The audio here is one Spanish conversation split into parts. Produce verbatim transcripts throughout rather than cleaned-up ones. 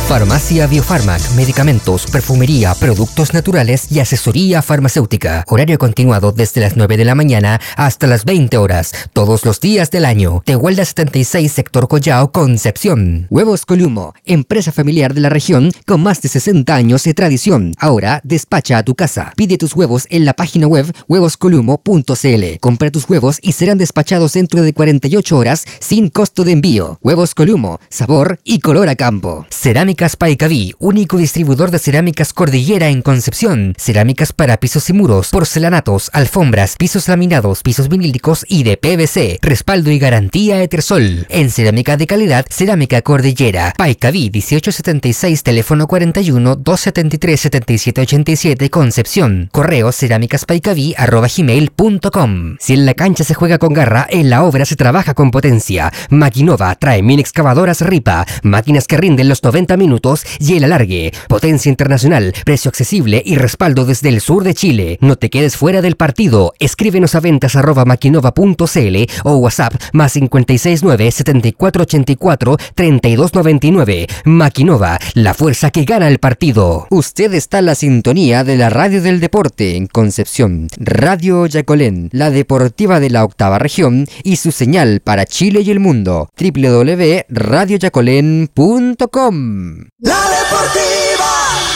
Farmacia Biofarmac, medicamentos, perfumería, productos naturales y asesoría farmacéutica. Horario continuado desde las nueve de la mañana hasta las veinte horas, todos los días del año. Tehuelda setenta y seis, sector Collao, Concepción. Huevos Columo, empresa familiar de la región con más de sesenta años de tradición. Ahora despacha a tu casa. Pide tus huevos en la página web huevos columo punto c l. Compra tus huevos y serán despachados dentro de cuarenta y ocho horas sin costo de envío. Huevos Columo, sabor y color a campo. Cerámicas Paicaví, único distribuidor de cerámicas Cordillera en Concepción. Cerámicas para pisos y muros, porcelanatos, alfombras, pisos laminados, pisos vinílicos y de P V C. Respaldo y garantía Etersol. En cerámica de calidad, Cerámica Cordillera. Paicaví dieciocho setenta y seis, teléfono cuarenta y uno, doscientos setenta y tres, setenta y siete ochenta y siete, Concepción. Correo cerámicaspaicaví arroba gmail punto com. Si en la cancha se juega con garra, en la obra se trabaja con potencia. Maquinova trae mini excavadoras Ripa, máquinas que rinden los noventa minutos y el alargue. Potencia internacional, precio accesible y respaldo desde el sur de Chile. No te quedes fuera del partido. Escríbenos a ventas arroba maquinova punto c l o WhatsApp más cincuenta y seis nueve, setenta y cuatro ochenta y cuatro, treinta y dos noventa y nueve. Maquinova, la fuerza que gana el partido. Usted está en la sintonía de la radio del deporte en Concepción. Radio Yacolén, la deportiva de la octava región y su señal para Chile y el mundo. doble u doble u doble u punto radio yacolén punto com. La Deportiva.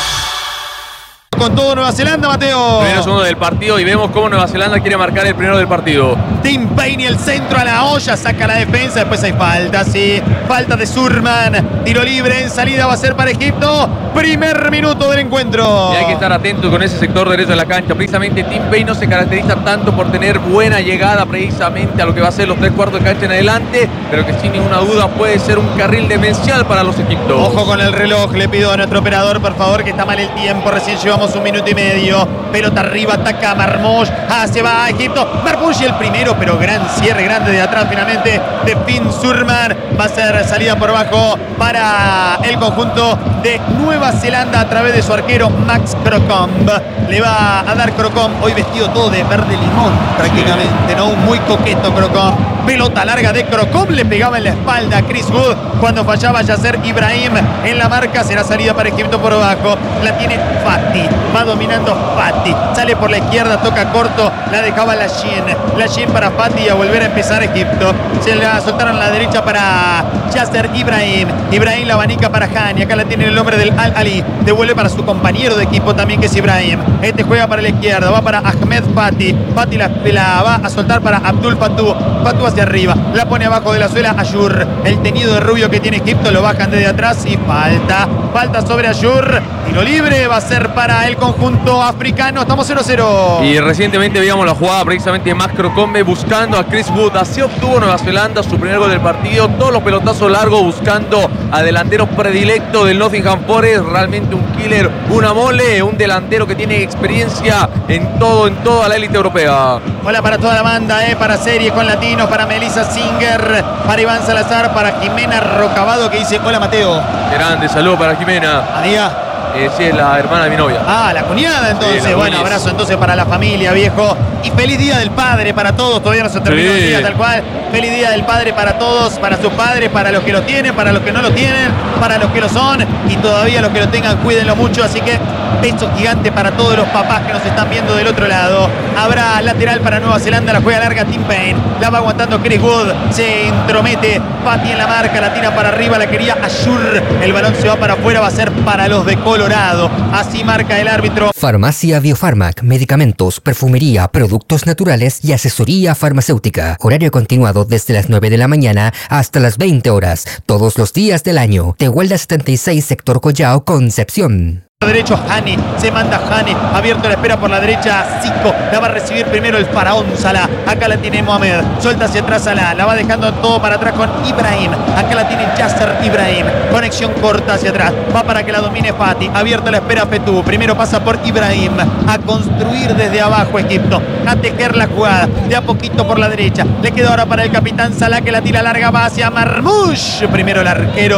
Con todo Nueva Zelanda, Mateo. Primero segundo del partido y vemos cómo Nueva Zelanda quiere marcar el primero del partido. Tim Payne, el centro a la olla, saca la defensa, después hay falta, sí. Falta de Surman, tiro libre en salida va a ser para Egipto. Primer minuto del encuentro. Y hay que estar atento con ese sector derecho de la cancha. Precisamente Tim Payne no se caracteriza tanto por tener buena llegada precisamente a lo que va a ser los tres cuartos de cancha en adelante, pero que sin ninguna duda puede ser un carril demencial para los egiptos. Ojo con el reloj, le pido a nuestro operador, por favor, que está mal el tiempo. Recién llevamos un minuto y medio. Pelota arriba, ataca Marmoush. Ah, se va a Egipto. Marmoush el primero, pero gran cierre grande de atrás finalmente de Finn Surman. Va a ser salida por abajo para el conjunto de Nueva Zelanda a través de su arquero Max Crocombe. Le va a dar Crocombe, hoy vestido todo de verde limón prácticamente, ¿no? Un muy coqueto Crocombe. Pelota larga de Crocombe, le pegaba en la espalda a Chris Wood cuando fallaba Yasser Ibrahim en la marca. Será salida para Egipto por abajo. La tiene Fati, va dominando Fati, sale por la izquierda, toca corto, la dejaba la Shin, la Shin para Fati y a volver a empezar Egipto. Se la soltaron a la derecha para Yasser Ibrahim, Ibrahim la abanica para Hani, acá la tiene el hombre del Al Ali, devuelve para su compañero de equipo también que es Ibrahim. Este juega para la izquierda, va para Ahmed Fati, Fati la, la va a soltar para Abdul Fattah, Fattah hacia arriba, la pone abajo de la suela Ayur, el tenido de rubio que tiene Egipto, lo bajan desde atrás y falta, falta sobre Ayur, tiro libre va a ser para el conjunto africano. Estamos cero a cero. Y recientemente veíamos la jugada precisamente de Max Crocombe buscando a Chris Wood. Así obtuvo Nueva Zelanda su primer gol del partido. Todos los pelotazos largos buscando a delanteros predilectos del Nottingham Forest. Realmente un killer, una mole, un delantero que tiene experiencia en todo, en toda la élite europea. Hola para toda la banda, eh, para Series con Latinos, para Melissa Singer, para Iván Salazar, para Jimena Rocabado que dice hola Mateo. Grande, saludo para Jimena. Amiga. Eh, sí, es la hermana de mi novia. Ah, la cuñada entonces. Sí, la bueno, cuñiz. Abrazo entonces para la familia, viejo. Y feliz día del padre para todos. Todavía no se terminó sí. el día tal cual. Feliz día del padre para todos, para sus padres, para los que lo tienen, para los que no lo tienen, para los que lo son. Y todavía los que lo tengan, cuídenlo mucho. Así que beso gigante para todos los papás que nos están viendo del otro lado. Habrá lateral para Nueva Zelanda, la juega larga Tim Payne. La va aguantando Chris Wood. Se entromete Fati en la marca, la tira para arriba, la quería Ayur. El balón se va para afuera, va a ser para los de Colorado. Así marca el árbitro. Farmacia Biofarmac, medicamentos, perfumería, productos naturales y asesoría farmacéutica. Horario continuado desde las nueve de la mañana hasta las veinte horas, todos los días del año. Tehuelda setenta y seis, sector Collao, Concepción. Derecho Hani, se manda Hani, abierto la espera por la derecha Zico, la va a recibir primero el faraón Salah, acá la tiene Mohamed, suelta hacia atrás Salah, la va dejando todo para atrás con Ibrahim, acá la tiene Yasser Ibrahim, conexión corta hacia atrás, va para que la domine Fati, abierto la espera Petú, primero pasa por Ibrahim, a construir desde abajo Egipto, a tejer la jugada, de a poquito por la derecha, le queda ahora para el capitán Salah que la tira larga, va hacia Marmoush, primero el arquero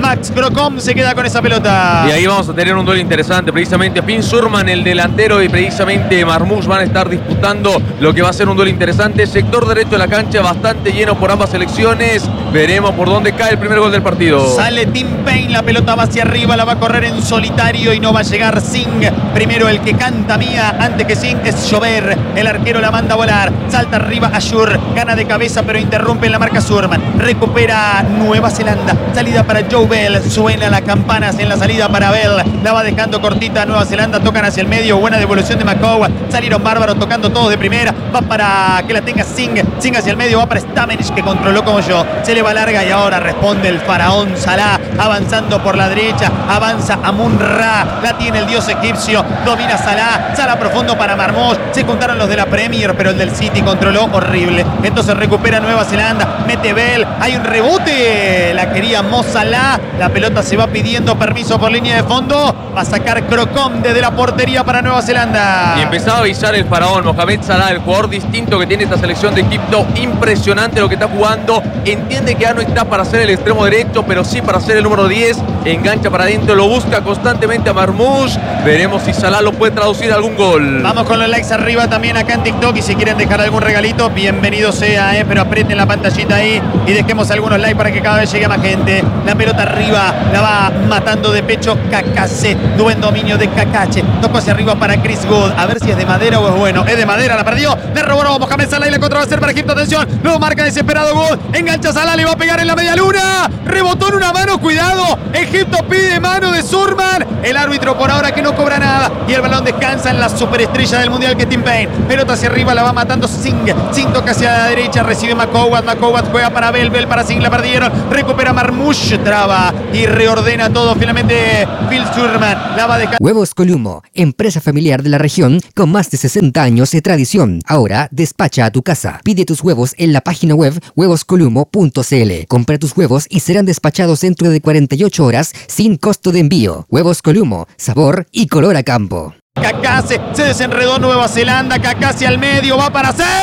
Max Crocom se queda con esa pelota. Y ahí vamos a tener un duelo interesante. Precisamente Finn Surman, el delantero, y precisamente Marmoush van a estar disputando lo que va a ser un duelo interesante. Sector derecho de la cancha bastante lleno por ambas selecciones. Veremos por dónde cae el primer gol del partido. Sale Tim Payne, la pelota va hacia arriba, la va a correr en solitario y no va a llegar Singh. Primero el que canta Mía, antes que Singh es Jover. El arquero la manda a volar. Salta arriba Ashur, gana de cabeza pero interrumpe en la marca Surman. Recupera Nueva Zelanda. Salida para Joe Bell. Suena las campanas en la salida para Bell. La va dejando cortita Nueva Zelanda. Tocan hacia el medio. Buena devolución de McCowan. Salieron bárbaros tocando todos de primera. Va para que la tenga Singh. Singh hacia el medio. Va para Stamenic que controló como yo. Se le va larga y ahora responde el faraón Salah. Avanzando por la derecha. Avanza Amun Ra. La tiene el dios egipcio. Domina Salah. Salah profundo para Marmoush. Se juntaron los de la Premier, pero el del City controló horrible. Entonces recupera Nueva Zelanda. Mete Bell. Hay un rebote. La quería Mo Salah. La pelota se va pidiendo permiso por línea de fondo. Va a sacar Crocom desde la portería para Nueva Zelanda. Y empezaba a avisar el faraón Mohamed Salah, el jugador distinto que tiene esta selección de Egipto. Impresionante lo que está jugando. Entiende que ya no está para ser el extremo derecho, pero sí para ser el número diez. Engancha para adentro, lo busca constantemente a Marmoush. Veremos si Salah lo puede traducir a algún gol. Vamos con los likes arriba también acá en TikTok. Y si quieren dejar algún regalito, bienvenido sea, ¿eh? Pero aprieten la pantallita ahí y dejemos algunos likes para que cada vez llegue más gente. La pelota arriba, la va matando de pecho Cacace. Buen dominio de Cacache. Tocó hacia arriba para Chris Wood. A ver si es de madera o es bueno. Es de madera, la perdió. Le robó Mohamed Salah y la contra va a ser para Egipto. Atención, lo marca desesperado Wood. Engancha Salah, le va a pegar en la media luna. Rebotó en una mano, cuidado. Egipto pide mano de Surman. El árbitro por ahora que no cobra nada. Y el balón descansa en la superestrella del mundial que es Tim Payne. Pelota hacia arriba, la va matando Singh. Singh toca hacia la derecha, recibe McCowan. McCowan juega para Bell. Bell para Singh, la perdieron. Recupera Marmoush, traba y reordena todo. Finalmente Phil Surman la va a dejar. Huevos Columo, empresa familiar de la región con más de sesenta años de tradición. Ahora despacha a tu casa. Pide tus huevos en la página web huevos columo punto c l. Compra tus huevos y serán despachados dentro de cuarenta y ocho horas sin costo de envío. Huevos Columo, sabor y color a campo. Cacace, se desenredó Nueva Zelanda. Cacace al medio, va para ser.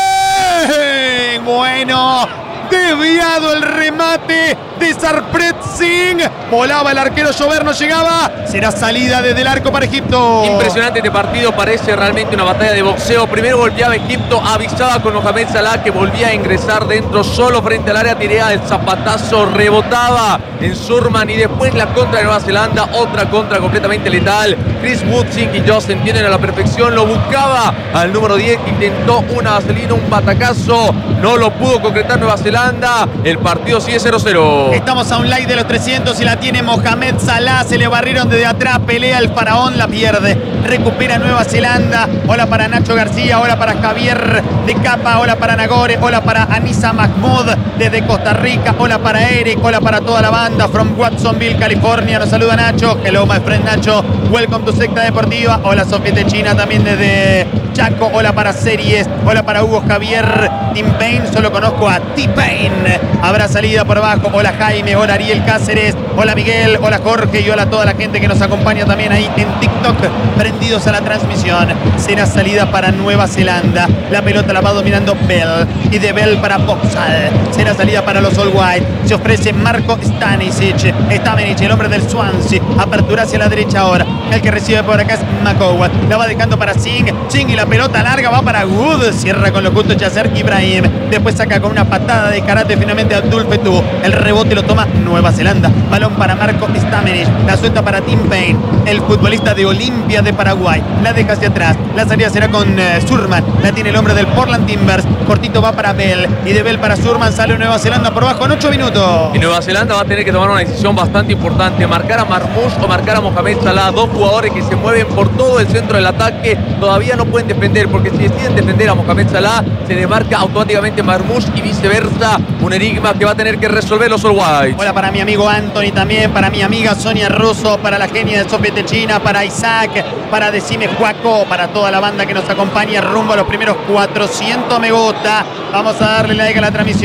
Bueno, desviado el remate de Sarpret Singh. Volaba el arquero Jover, no llegaba. Será salida desde el arco para Egipto. Impresionante este partido, parece realmente una batalla de boxeo. Primero golpeaba Egipto, avisaba con Mohamed Salah que volvía a ingresar dentro solo frente al área, tiraba el zapatazo, rebotaba en Surman y después la contra de Nueva Zelanda, otra contra completamente letal. Chris Wood, Singh y Josh se entienden a la perfección, lo buscaba al número diez, intentó una vaselina, un batacazo, no lo pudo concretar Nueva Zelanda. El partido sigue cero cero. Estamos a un like de los trescientos y la tiene Mohamed Salah. Se le barrieron desde atrás, pelea el faraón, la pierde. Recupera Nueva Zelanda. Hola para Nacho García, hola para Javier de Capa, hola para Nagore, hola para Anisa Mahmoud desde Costa Rica, hola para Eric, hola para toda la banda from Watsonville, California. Nos saluda Nacho. Hello my friend Nacho. Welcome to Secta Deportiva. Hola Sofía de China también desde Chaco. Hola para Series. Hola para Hugo Javier. Tim Payne, solo conozco a T-Payne. Habrá salida por abajo. Hola Jaime, hola Ariel Cáceres, hola Miguel, hola Jorge y hola a toda la gente que nos acompaña también ahí en TikTok, prendidos a la transmisión. Será salida para Nueva Zelanda. La pelota la va dominando Bell y de Bell para Boxall. Será salida para los All White. Se ofrece Marco Stanisic. Stamenic, el hombre del Swansea. Apertura hacia la derecha ahora. El que recibe por acá es McCowan. La va dejando para Singh. Singh y la pelota larga va para Wood. Cierra con lo justo Yasser Ibrahim. Después saca con una patada de karate finalmente Abdul Fetu. El rebote lo toma Nueva Zelanda. Balón para Marco Stamenic. La suelta para Tim Payne, el futbolista de Olimpia de Paraguay. La deja hacia atrás. La salida será con uh, Surman. La tiene el hombre del Portland Timbers. Cortito va para Bell. Y de Bell para Surman. Sale Nueva Zelanda por abajo en ocho minutos. Y Nueva Zelanda va a tener que tomar una decisión bastante importante. Marcar a Marmoush o marcar a Mohamed Salah. Dos jugadores que se mueven por todo el centro del ataque. Todavía no pueden defender, porque si deciden defender a Mohamed Salah, se demarca automáticamente Marmoush y viceversa. Un enigma que va a tener que resolver los All Whites. Hola para mi amigo Anthony también, para mi amiga Sonia Russo, para la genia de Sofía Techina, para Isaac, para Decime Juaco, para toda la banda que nos acompaña rumbo a los primeros cuatrocientos me gusta. Vamos a darle like a la transmisión.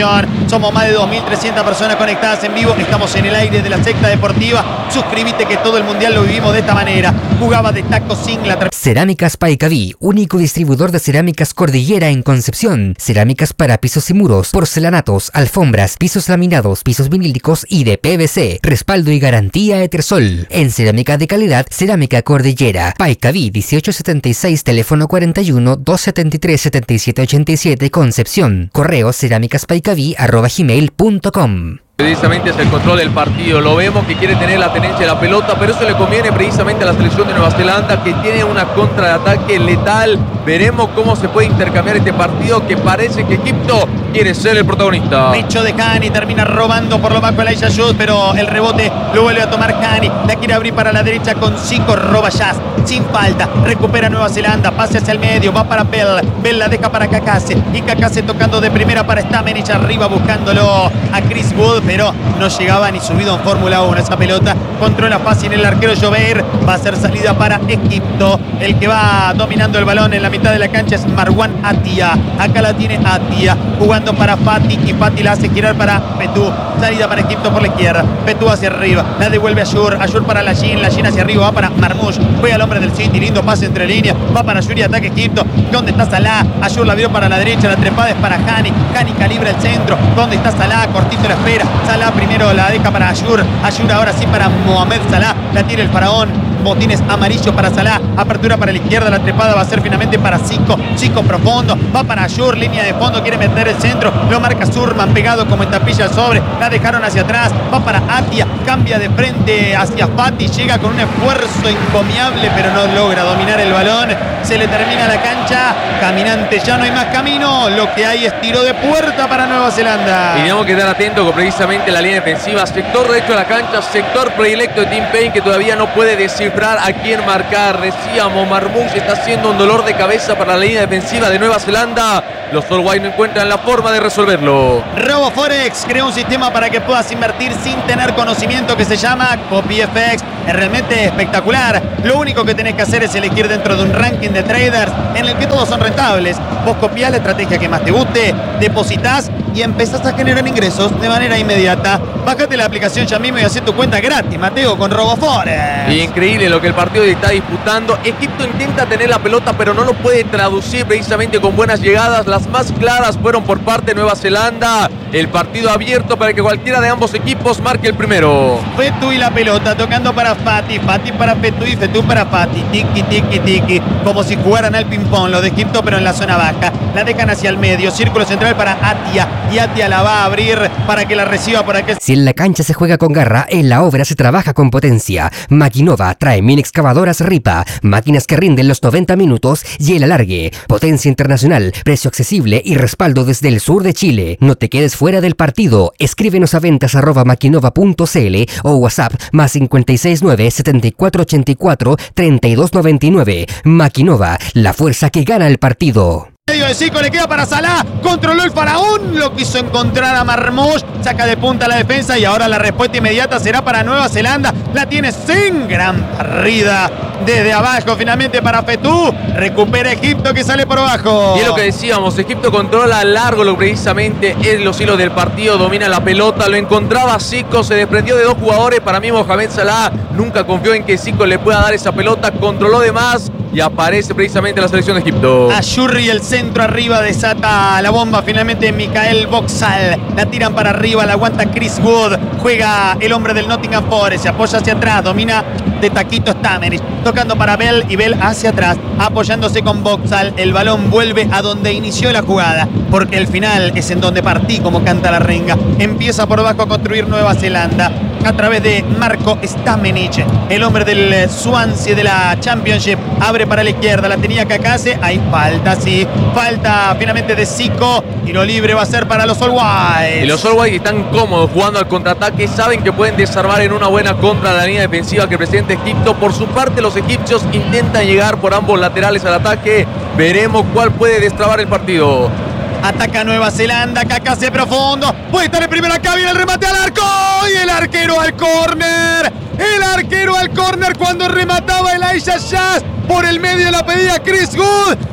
Somos más de dos mil trescientas personas conectadas en vivo. Estamos en el aire de la secta deportiva. Suscríbete que todo el mundial lo vivimos de esta manera. Jugaba de taco sin la... Cerámicas Paicaví, único distribuidor de cerámicas Cordillera en Concepción. Cerámicas para pisos y muros, porcelanatos, alfombras, pisos laminados, pisos vinílicos y de P V C. Respaldo y garantía Etersol. En cerámica de calidad, Cerámica Cordillera. Paicaví dieciocho setenta y seis, teléfono cuarenta y uno, doscientos setenta y tres, setenta y siete ochenta y siete, Concepción. Correo cerámicaspaicaví arroba gmail punto com. Precisamente es el control del partido, lo vemos que quiere tener la tenencia de la pelota, pero eso le conviene precisamente a la selección de Nueva Zelanda, que tiene una contra de ataque letal. Veremos cómo se puede intercambiar este partido, que parece que Egipto quiere ser el protagonista. Pecho de Hani, termina robando por lo bajo el Aisha Yud, pero el rebote lo vuelve a tomar Hani, la quiere abrir para la derecha con Zico, roba Jazz, sin falta, recupera Nueva Zelanda, pase hacia el medio, va para Bell, Bell la deja para Kakase, y Kakase tocando de primera para Stamenic, arriba buscándolo a Chris Wood, pero no llegaba ni subido en Fórmula uno esa pelota. Controla fácil el arquero Jover. Va a ser salida para Egipto. El que va dominando el balón en la mitad de la cancha es Marwan Atia. Acá la tiene Atia jugando para Fati, y Fati la hace girar para Petú. Salida para Egipto por la izquierda. Petú hacia arriba, la devuelve a Ayur. Ayur para Lajin, Lajin hacia arriba, va para Marmoush. Juega el hombre del City, lindo pase entre líneas. Va para Ayur y ataque Egipto. ¿Dónde está Salah? Ayur la vio para la derecha, la trepada es para Hani. Hani calibra el centro. ¿Dónde está Salah? Cortito la espera. Salah primero la deja para Ayur. Ayur ahora sí para Mohamed Salah. La tira el faraón. Botines amarillo para Salah. Apertura para la izquierda. La trepada va a ser finalmente para Zico. Zico profundo. Va para Ayur. Línea de fondo. Quiere meter el centro. Lo marca Surman pegado como en tapilla al sobre. La dejaron hacia atrás. Va para Atia. Cambia de frente hacia Fati. Llega con un esfuerzo encomiable, pero no logra dominar el balón. Se le termina la cancha. Caminante, ya no hay más camino. Lo que hay es tiro de puerta para Nueva Zelanda. Y tenemos que estar atentos con precisamente la línea defensiva. Sector derecho de la cancha. Sector predilecto de Tim Payne, que todavía no puede descifrar a quién marcar. Decíamos, Marmoush está haciendo un dolor de cabeza para la línea defensiva de Nueva Zelanda. Los All White no encuentran la forma de resolverlo. RoboForex crea un sistema para que puedas invertir sin tener conocimiento, que se llama CopyFX. Es realmente espectacular. Lo único que tenés que hacer es elegir dentro de un ranking de traders en el que todos son rentables. Vos copiás la estrategia que más te guste, depositas y empezás a generar ingresos de manera inmediata. Bájate la aplicación ya mismo y hacé tu cuenta gratis, Mateo, con RoboForex. Increíble lo que el partido está disputando. Egipto intenta tener la pelota, pero no lo puede traducir precisamente con buenas llegadas. Las más claras fueron por parte de Nueva Zelanda. El partido abierto para que cualquiera de ambos equipos marque el primero. Fetú y la pelota tocando para Fati, Fati para Fetú y Fetú para Fati. Tiki, tiki, tiki. Como si jugaran al ping-pong los de Egipto, pero en la zona baja. La dejan hacia el medio. Círculo central para Atia. Y Atia la va a abrir para que la reciba por aquel. Si en la cancha se juega con garra, en la obra se trabaja con potencia. Maquinova trae mini excavadoras Ripa. Máquinas que rinden los noventa minutos y el alargue. Potencia internacional, precio accesible y respaldo desde el sur de Chile. No te quedes fuera del partido. Escríbenos a ventas arroba maquinova punto cl o WhatsApp más cinco seis nueve, siete cuatro ocho cuatro, tres dos nueve nueve. Maquinova, la fuerza que gana el partido. Medio de Zico, le queda para Salah, controló el faraón, lo quiso encontrar a Marmoush, saca de punta la defensa y ahora la respuesta inmediata será para Nueva Zelanda. La tiene sin gran barrida desde abajo finalmente para Fetú, recupera Egipto que sale por abajo. Y es lo que decíamos, Egipto controla largo lo precisamente en los hilos del partido, domina la pelota, lo encontraba Zico, se desprendió de dos jugadores. Para mí Mohamed Salah nunca confió en que Zico le pueda dar esa pelota, controló de más y aparece precisamente la selección de Egipto. Ayur y el centro arriba desata la bomba finalmente Mikael Boxall. La tiran para arriba, la aguanta Chris Wood. Juega el hombre del Nottingham Forest, se apoya hacia atrás, domina de taquito Stamenic. Tocando para Bell y Bell hacia atrás, apoyándose con Boxall. El balón vuelve a donde inició la jugada, porque el final es en donde partí, como canta la renga. Empieza por abajo a construir Nueva Zelanda a través de Marco Stamenic, el hombre del Swansea de la Championship. Abre para la izquierda, la tenía Kakase. Hay falta, sí. Falta finalmente de Zico. Tiro libre va a ser para los All Whites. Y los All Whites están cómodos jugando al contraataque. Saben que pueden desarmar en una buena contra la línea defensiva que presenta Egipto. Por su parte, los egipcios intentan llegar por ambos laterales al ataque. Veremos cuál puede destrabar el partido. Ataca Nueva Zelanda, Kakase profundo. Puede estar en primera, acá viene el remate al arco. Y el arquero al córner. El arquero al córner cuando remataba el Aisha Jazz. Por el medio la pedía Chris Wood.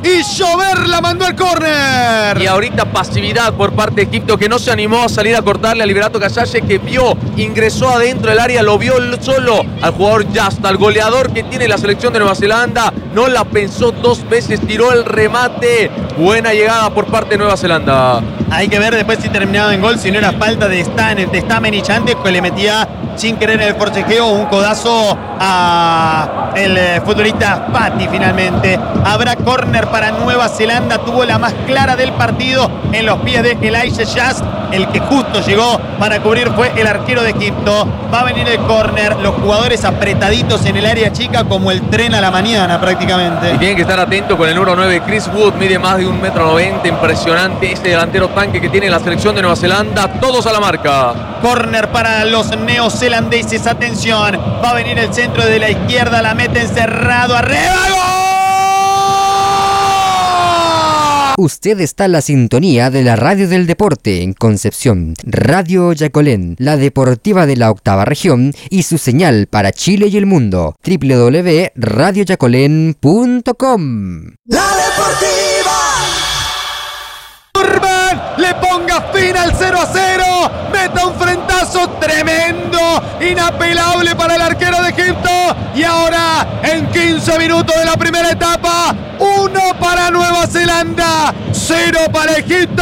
y llover la mandó al córner. Y ahorita pasividad por parte de Egipto, que no se animó a salir a cortarle a Liberato Casalle, que vio, ingresó adentro del área, lo vio solo al jugador Yasta, al goleador que tiene la selección de Nueva Zelanda. No la pensó dos veces, tiró el remate. Buena llegada por parte de Nueva Zelanda. Hay que ver después si terminaba en gol, si no era falta de Stan, de Stamenich antes, que le metía sin querer en el forcejeo un codazo a el eh, futbolista Fati finalmente. Habrá córner para Nueva Zelanda, tuvo la más clara del partido en los pies de Elijah Just. El que justo llegó para cubrir fue el arquero de Egipto. Va a venir el córner, los jugadores apretaditos en el área chica como el tren a la mañana prácticamente. Y tienen que estar atentos con el número nueve, Chris Wood, mide más de un metro noventa, impresionante este delantero tanque que tiene la selección de Nueva Zelanda. Todos a la marca. Córner para los neozelandeses, atención, va a venir el centro de la izquierda, la mete encerrado, arriba, ¡gol! Usted está en la sintonía de la Radio del Deporte en Concepción, Radio Yacolén, la deportiva de la octava región y su señal para Chile y el mundo, doble u doble u doble u punto radio yacolén punto com. La Deportiva. Surman le ponga fin al cero a cero, meta un frentazo tremendo, inapelable para el arquero de Egipto, y ahora en quince minutos de la primera etapa, uno para Nueva Zelanda, cero para Egipto.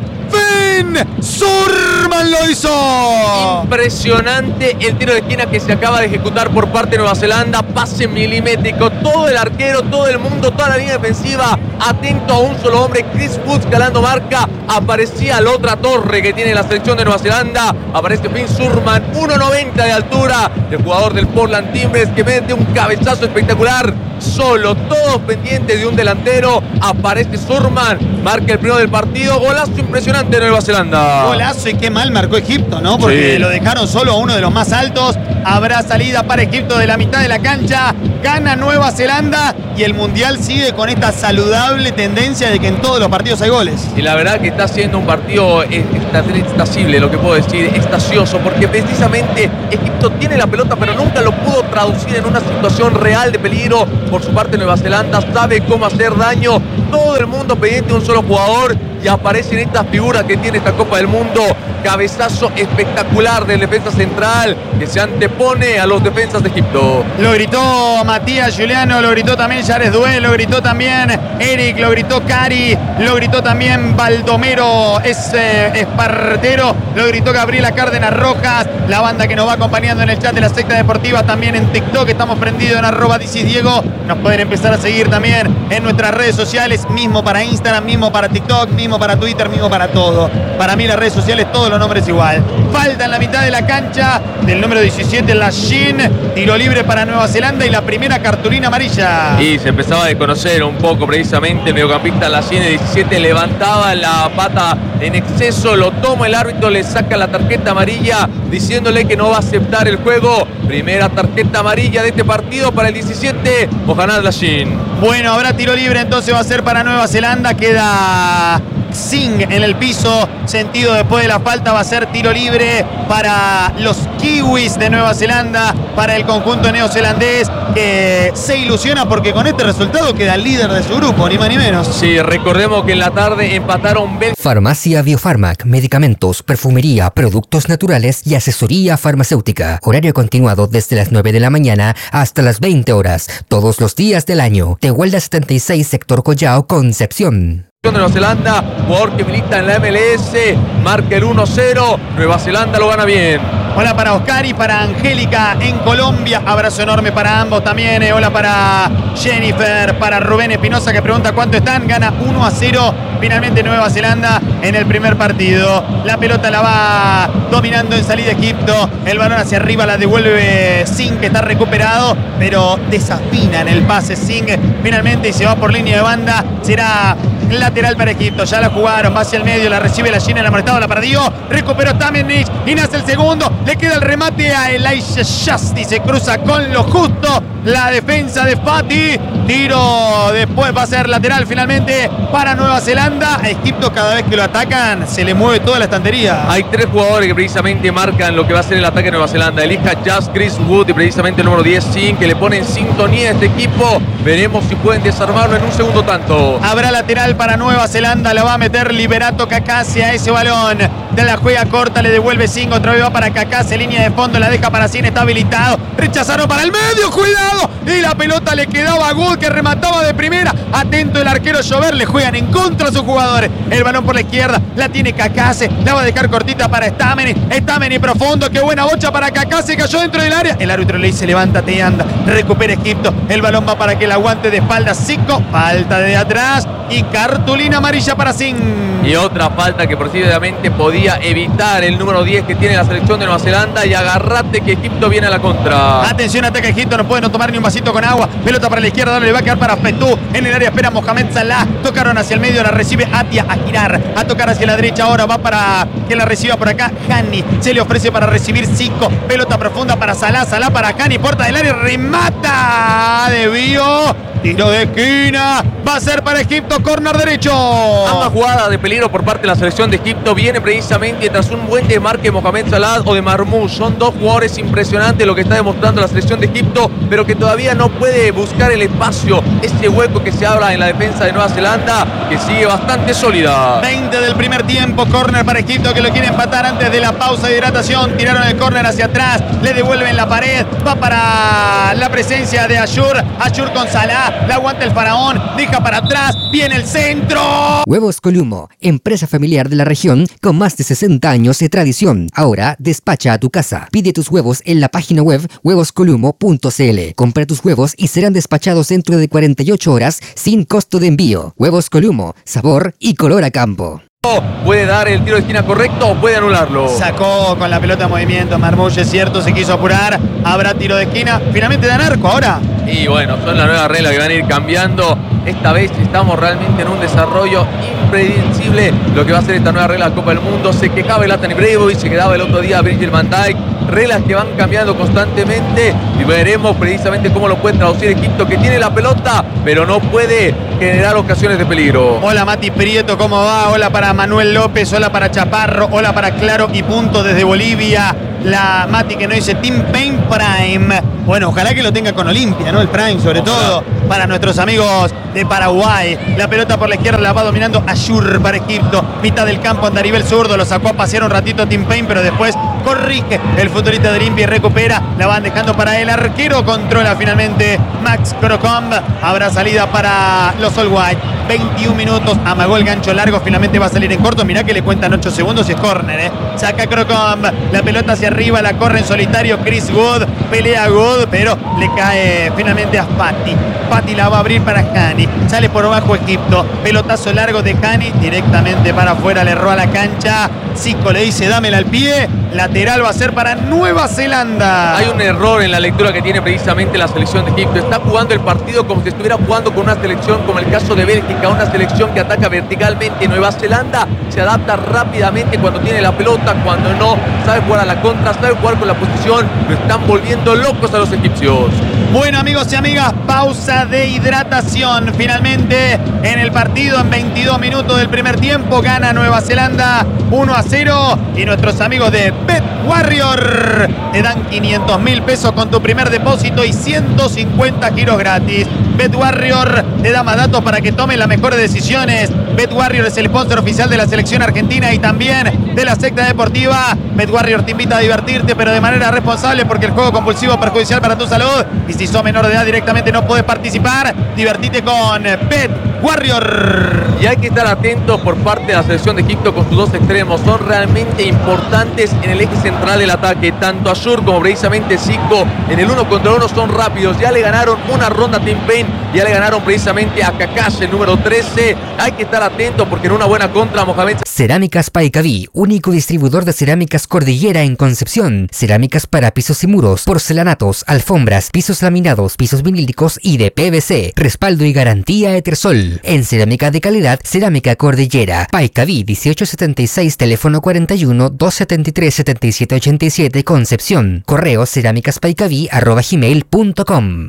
¡Fin! ¡Surman lo hizo! Impresionante el tiro de esquina que se acaba de ejecutar por parte de Nueva Zelanda. Pase milimétrico. Todo el arquero, todo el mundo, toda la línea defensiva atento a un solo hombre. Chris Woods calando marca. Aparecía la otra torre que tiene la selección de Nueva Zelanda. Aparece Finn Surman, uno noventa de altura. El jugador del Portland Timbers que mete un cabezazo espectacular. Solo, todos pendientes de un delantero. Aparece Surman, marca el primero del partido. Golazo impresionante de Nueva Zelanda. Golazo, y qué mal marcó Egipto, ¿no? Porque sí, lo dejaron solo a uno de los más altos. Habrá salida para Egipto de la mitad de la cancha. Gana Nueva Zelanda y el Mundial sigue con esta saludable tendencia de que en todos los partidos hay goles. Y la verdad que está siendo un partido extasible, lo que puedo decir, extasioso, porque precisamente Egipto tiene la pelota pero nunca lo pudo traducir en una situación real de peligro. Por su parte Nueva Zelanda sabe cómo hacer daño. Todo el mundo pendiente de un solo jugador y aparecen estas figuras que tiene esta Copa del Mundo. Cabezazo espectacular del defensa central que se antepone a los defensas de Egipto. Lo gritó Matías Giuliano, lo gritó también Jared Dué, lo gritó también Eric, lo gritó Cari, lo gritó también Baldomero es, eh, Espartero, lo gritó Gabriela Cárdenas Rojas, la banda que nos va acompañando en el chat de la secta deportiva, también en TikTok, estamos prendidos en arroba Dicis Diego, nos pueden empezar a seguir también en nuestras redes sociales, mismo para Instagram, mismo para TikTok, mismo para Twitter, mismo para todo. Para mí las redes sociales, todos los nombres igual. Falta en la mitad de la cancha del número diecisiete, Lashin, tiro libre para Nueva Zelanda y la primera cartulina amarilla. Y se empezaba a desconocer un poco precisamente el mediocampista Lashin, de diecisiete, levantaba la pata en exceso, lo toma el árbitro, le saca la tarjeta amarilla diciéndole que no va a aceptar el juego. Primera tarjeta amarilla de este partido para el diecisiete, Mohamed Lashin. Bueno, habrá tiro libre, entonces va a ser para Nueva Zelanda, queda Singh en el piso, sentido después de la falta, va a ser tiro libre para los kiwis de Nueva Zelanda, para el conjunto neozelandés que se ilusiona porque con este resultado queda el líder de su grupo, ni más ni menos. Sí, recordemos que en la tarde empataron Bel Farmacia Biofarmac, medicamentos, perfumería, productos naturales y asesoría farmacéutica. Horario continuado desde las nueve de la mañana hasta las veinte horas, todos los días del año. Tehuelda setenta y seis, sector Collao, Concepción. de Nueva Zelanda, jugador que milita en la M L S, marca el uno cero, Nueva Zelanda lo gana bien. Hola para Oscar y para Angélica en Colombia, abrazo enorme para ambos también. Eh. Hola para Jennifer, para Rubén Espinosa que pregunta cuánto están, gana uno a cero finalmente Nueva Zelanda en el primer partido. La pelota la va dominando en salida Egipto, el balón hacia arriba la devuelve Singh que está recuperado, pero desafina en el pase Singh finalmente y se va por línea de banda. Será lateral para Egipto. Ya la jugaron, va hacia el medio, la recibe la Gina, la molestado, la perdió. Recuperó Stamenic y nace el segundo. Le queda el remate a Elijah Shasti. Se cruza con lo justo la defensa de Fati. Tiro después va a ser lateral finalmente para Nueva Zelanda. A Egipto cada vez que lo atacan se le mueve toda la estantería. Hay tres jugadores que precisamente marcan lo que va a ser el ataque de Nueva Zelanda. Elija Just Chris Wood y precisamente el número diez, Sin, que le pone en sintonía a este equipo. Veremos si pueden desarmarlo en un segundo tanto. Habrá lateral para Nueva Zelanda. La va a meter Liberato Kakase a ese balón. De la juega corta, le devuelve Sin. Otra vez va para Kakase. Línea de fondo, la deja para Sin. Está habilitado. Rechazaron para el medio. ¡Cuidado! Y la pelota le quedaba a Wood, que remataba de primera. Atento el arquero Llover. Le juegan en contra a sus jugadores. El balón por la izquierda. La tiene Kakase. La va a dejar cortita para Stameni. Stameni profundo. Qué buena bocha para Kakase. Cayó dentro del área. El árbitro le dice: levántate y anda. Recupera Egipto. El balón va para que el aguante de espalda Zico. Falta de atrás. Y cartulina amarilla para Sin. Y otra falta que precisamente podía evitar el número diez que tiene la selección de Nueva Zelanda. Y agarrate que Egipto viene a la contra. Atención, ataca Egipto. No puede no tomar ni un vasito con agua. Pelota para la izquierda. Le va a quedar para Fetú. En el área espera Mohamed Salah. Tocaron hacia el medio. La recibe Atia a girar. A tocar hacia la derecha. Ahora va para que la reciba por acá Hani. Se le ofrece para recibir Zico. Pelota profunda para Salah. Salah para Hani. Puerta del área. Remata. Desvío. Tiro de esquina. Va a ser para Egipto. Córner derecho. Ambas jugadas de peligro por parte de la selección de Egipto viene precisamente tras un buen desmarque de Mohamed Salah o de Marmoush. Son dos jugadores impresionantes lo que está demostrando la selección de Egipto, pero que todavía no puede buscar el espacio, ese hueco que se abra en la defensa de Nueva Zelanda, que sigue bastante sólida. veinte del primer tiempo. Córner para Egipto, que lo quiere empatar antes de la pausa de hidratación. Tiraron el córner hacia atrás. Le devuelven la pared. Va para la presencia de Ashur. Ashur con Salah. La aguanta el faraón. Deja para atrás. Viene el centro. Huevos Columo, empresa familiar de la región con más de sesenta años de tradición. Ahora despacha a tu casa. Pide tus huevos en la página web huevos columo punto c l. Compra tus huevos y serán despachados dentro de cuarenta y ocho horas sin costo de envío. Huevos Columo, sabor y color a campo. Puede dar el tiro de esquina correcto o puede anularlo. Sacó con la pelota en movimiento Marmoush, es cierto, se quiso apurar. Habrá tiro de esquina. Finalmente dan arco ahora. Y bueno, son las nuevas reglas que van a ir cambiando. Esta vez estamos realmente en un desarrollo impredecible. Lo que va a ser esta nueva regla de la Copa del Mundo. Se quejaba Zlatan Ibrahimovic, se quedaba el otro día Virgil van Dijk. Reglas que van cambiando constantemente y veremos precisamente cómo lo puede traducir Egipto, que tiene la pelota pero no puede generar ocasiones de peligro. Hola Mati Prieto, ¿cómo va? Hola para Manuel López, hola para Chaparro, hola para Claro y Punto desde Bolivia. La Mati que nos dice Team Pain Prime. Bueno, ojalá que lo tenga con Olimpia, ¿no? El Prime sobre ojalá. Todo para nuestros amigos de Paraguay. La pelota por la izquierda la va dominando Ashur para Egipto. Mitad del campo anda a nivel zurdo. Lo sacó a pasear un ratito Team Pain, pero después corrige el futbolista de Olimpia y recupera. La van dejando para el arquero. Controla finalmente Max Crocomb. Habrá salida para los All White. veintiún minutos. Amagó el gancho largo. Finalmente va a salir en corto. Mirá que le cuentan ocho segundos y es córner, ¿eh? Saca Crocomb. La pelota hacia arriba. La corre en solitario Chris Wood. Pelea Wood, pero le cae finalmente a Fati. Fati la va a abrir para Hani. Sale por abajo Egipto. Pelotazo largo de Hani. Directamente para afuera. Le roba la cancha. Zico le dice dámela al pie. Lateral va a ser para Nueva Zelanda. Hay un error en la lectura que tiene precisamente la selección de Egipto. Está jugando el partido como si estuviera jugando con una selección como el caso de Bélgica, una selección que ataca verticalmente. Nueva Zelanda se adapta rápidamente cuando tiene la pelota, cuando no, sabe jugar a la contra, sabe jugar con la posición. Lo están volviendo locos a los egipcios. Bueno, amigos y amigas, pausa de hidratación. Finalmente en el partido, en veintidós minutos del primer tiempo, gana Nueva Zelanda uno a cero. Y nuestros amigos de Bet Warrior te dan quinientos mil pesos con tu primer depósito y ciento cincuenta giros gratis. Bet Warrior te da más datos para que tomes las mejores decisiones. Bet Warrior es el sponsor oficial de la selección argentina y también de la secta deportiva. Bet Warrior te invita a divertirte, pero de manera responsable, porque el juego compulsivo es perjudicial para tu salud. Y si sos menor de edad, directamente no puedes participar. Divertite con Bet Warrior. Y hay que estar atentos por parte de la selección de Egipto con sus dos extremos. Son realmente importantes en el eje central del ataque. Tanto Ashur como precisamente Zico en el uno contra uno son rápidos. Ya le ganaron una ronda a Team Pain. Ya le ganaron precisamente a Kakase, el número trece. Hay que estar atentos porque en una buena contra Mohamed Cerámicas Paicaví, único distribuidor de cerámicas Cordillera en Concepción. Cerámicas para pisos y muros, porcelanatos, alfombras, pisos laminados, pisos vinílicos y de P V C. Respaldo y garantía Etersol. En cerámica de calidad, Cerámica Cordillera. Paicaví dieciocho setenta y seis, teléfono cuarenta y uno, doscientos setenta y tres, setenta y siete ochenta y siete, Concepción. Correo cerámicaspaicaví arroba gmail punto com.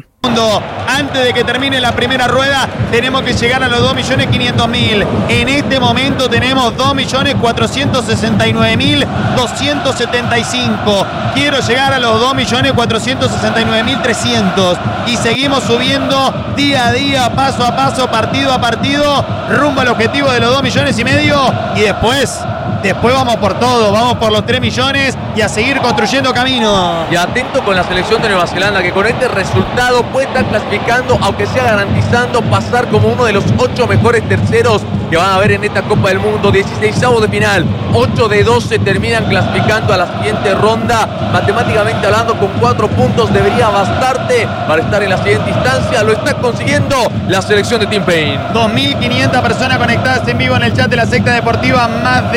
Antes de que termine la primera rueda, tenemos que llegar a los dos millones quinientos mil. En este momento tenemos dos millones cuatrocientos sesenta y nueve mil doscientos setenta y cinco. Quiero llegar a los dos millones cuatrocientos sesenta y nueve mil trescientos. Y seguimos subiendo día a día, paso a paso, partido a partido, rumbo al objetivo de los dos millones y medio. Y después, después vamos por todo, vamos por los tres millones y a seguir construyendo camino. Y atento con la selección de Nueva Zelanda, que con este resultado puede estar clasificando, aunque sea garantizando pasar como uno de los ocho mejores terceros que van a haber en esta Copa del Mundo. dieciseisavos de final, ocho de doce terminan clasificando a la siguiente ronda. Matemáticamente hablando, con cuatro puntos debería bastarte para estar en la siguiente instancia. Lo está consiguiendo la selección de Tim Paine. dos mil quinientas personas conectadas en vivo en el chat de la secta deportiva, más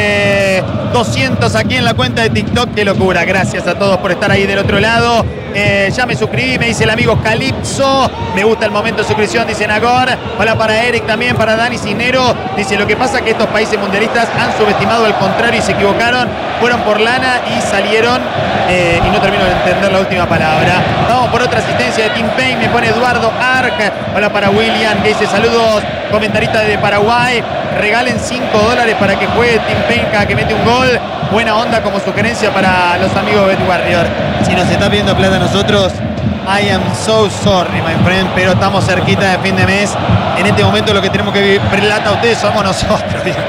de doscientos aquí en la cuenta de TikTok. Qué locura, gracias a todos por estar ahí del otro lado. Eh, ya me suscribí, me dice el amigo Calipso. Me gusta el momento de suscripción, dice Nagor. Hola para Eric, también para Dani Cisnero. Dice, lo que pasa es que estos países mundialistas han subestimado al contrario y se equivocaron. Fueron por lana y salieron. Eh, y no termino de entender la última palabra. Vamos por otra asistencia de Tim Paine. Me pone Eduardo Arc. Hola para William, que dice saludos. Comentarista de Paraguay. Regalen cinco dólares para que juegue Tim Paine cada que mete un gol. Buena onda como sugerencia para los amigos de Bet Warrior. Si nos está pidiendo plata a nosotros, I am so sorry, my friend, pero estamos cerquita de fin de mes. En este momento lo que tenemos que vivir plata a ustedes somos nosotros.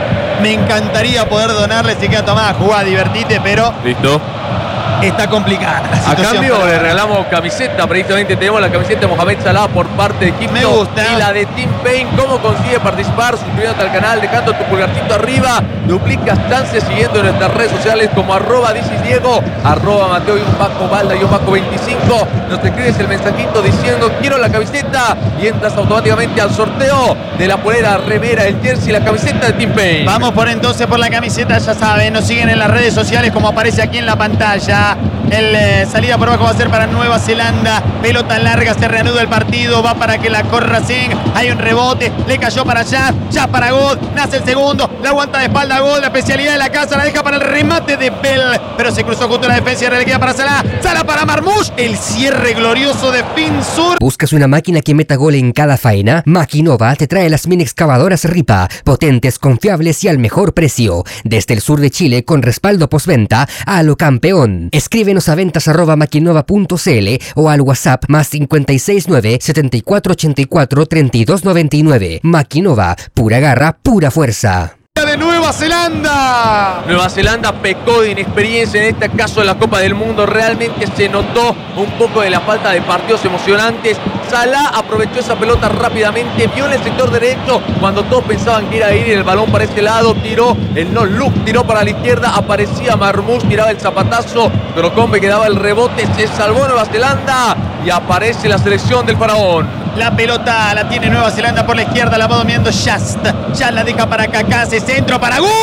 Me encantaría poder donarles y que tomá, jugá, divertite, pero listo. Está complicada la A situación. cambio para... le regalamos camiseta. Precisamente tenemos la camiseta de Mohamed Salah por parte de Egipto. Me gusta. Y la de Tim Paine. ¿Cómo consigue participar? Suscribiéndote al canal, dejando tu pulgarcito arriba. Duplicas chances siguiendo en nuestras redes sociales como arroba Dicis Diego, arroba Mateo y un Paco Balda y un Paco veinticinco. Nos escribes el mensajito diciendo quiero la camiseta y entras automáticamente al sorteo de la polera, remera, el jersey y la camiseta de Tim Paine. Vamos por entonces por la camiseta, ya saben, nos siguen en las redes sociales como aparece aquí en la pantalla. El eh, salida por abajo va a ser para Nueva Zelanda. Pelota larga, se reanuda el partido. Va para que la corra Singh. Hay un rebote, le cayó para allá. Ya para God, nace el segundo. La aguanta de espalda God, la especialidad de la casa. La deja para el remate de Bell. Pero se cruzó justo la defensa y le queda para Salah. Salah para Marmoush. El cierre glorioso de Finsur. ¿Buscas una máquina que meta gol en cada faena? Maquinova te trae las mini excavadoras Ripa, potentes, confiables y al mejor precio. Desde el sur de Chile con respaldo postventa a lo campeón. Escríbenos a ventas arroba maquinova punto cl o al WhatsApp más cincuenta y seis nueve, setenta y cuatro ochenta y cuatro, treinta y dos noventa y nueve. Maquinova, pura garra, pura fuerza. De Nueva Zelanda. Nueva Zelanda pecó de inexperiencia en este caso de la Copa del Mundo. Realmente se notó un poco de la falta de partidos emocionantes. Salah aprovechó esa pelota rápidamente, vio en el sector derecho cuando todos pensaban que iba a ir el balón para este lado, tiró el no look, tiró para la izquierda, aparecía Marmoush, tiraba el zapatazo, pero Combe que daba el rebote, se salvó Nueva Zelanda y aparece la selección del faraón. La pelota la tiene Nueva Zelanda por la izquierda, la va dominando Just. Ya la deja para Kaká, se centro para ¡Gol!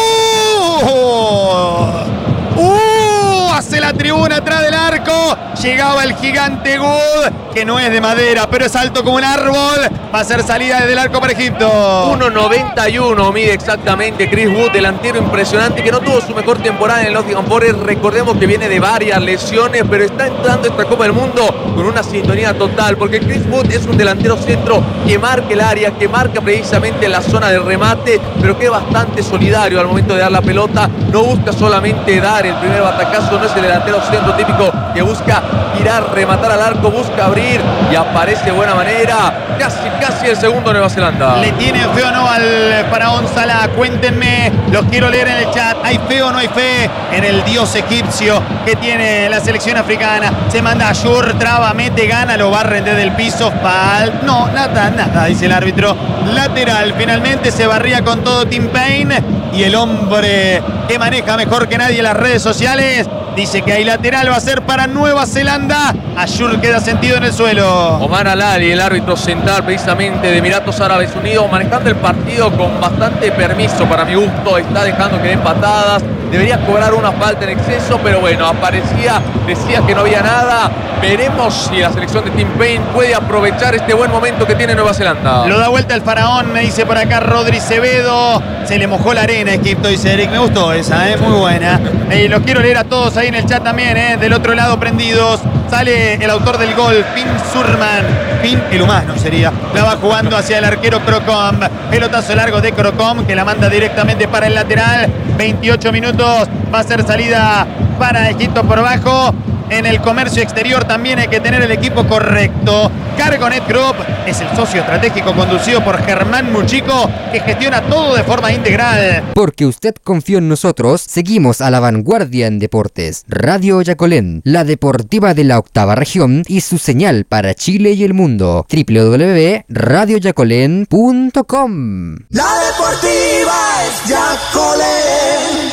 ¡Uh! Hace la tribuna atrás del arco. Llegaba el gigante Good, que no es de madera, pero es alto como un árbol. Va a ser salida desde el arco para Egipto. uno noventa y uno mide exactamente Chris Wood, delantero impresionante que no tuvo su mejor temporada en el Nottingham Forest. Recordemos que viene de varias lesiones, pero está entrando esta Copa del Mundo con una sintonía total, porque Chris Wood es un delantero centro que marca el área, que marca precisamente la zona de remate, pero que es bastante solidario al momento de dar la pelota. No busca solamente dar el primer batacazo, no es el delantero centro típico que busca tirar, rematar al arco, busca abrir y aparece de buena manera. Casi, casi el segundo Nueva Zelanda. ¿Le tienen fe o no al faraón Salah? Cuéntenme, los quiero leer en el chat. ¿Hay fe o no hay fe en el dios egipcio que tiene la selección africana? Se manda a Shur, traba, mete, gana, lo barren desde el piso. Fal. No, nada, nada, dice el árbitro. Lateral, finalmente se barría con todo Tim Paine. Y el hombre que maneja mejor que nadie las redes sociales Dice que hay lateral, va a ser para Nueva Zelanda. Ayur queda sentido en el suelo. Omar Alali, el árbitro central precisamente de Emiratos Árabes Unidos, manejando el partido con bastante permiso para mi gusto. Está dejando que den patadas. Debería cobrar una falta en exceso, pero bueno, aparecía, decía que no había nada. Veremos si la selección de Tim Paine puede aprovechar este buen momento que tiene Nueva Zelanda. Lo da vuelta el faraón, me dice por acá Rodri Cebedo. Se le mojó la arena a Egipto, dice Eric. Me gustó esa, ¿eh? Muy buena. Y los quiero leer a todos ahí en el chat también, ¿eh? Del otro lado prendidos. Sale el autor del gol, Finn Surman. Finn, el humano sería. La va jugando hacia el arquero Crocom. Pelotazo largo de Crocom que la manda directamente para el lateral. veintiocho minutos. Va a ser salida para Egipto por abajo. En el comercio exterior también hay que tener el equipo correcto. Cargonet Group es el socio estratégico conducido por Germán Muchico, que gestiona todo de forma integral. Porque usted confió en nosotros, seguimos a la vanguardia en deportes. Radio Yacolén, la deportiva de la octava región y su señal para Chile y el mundo. doble u doble u doble u punto radio yacolén punto com. La deportiva es Yacolén.